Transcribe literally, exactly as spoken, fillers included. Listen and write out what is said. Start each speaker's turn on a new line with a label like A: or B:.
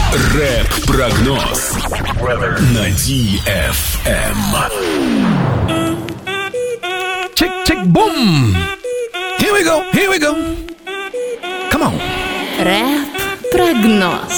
A: Рэп-прогноз на ди эф эм.
B: Чик-чик-бум! Here we go, here we go. Come on.
C: Рэп-прогноз.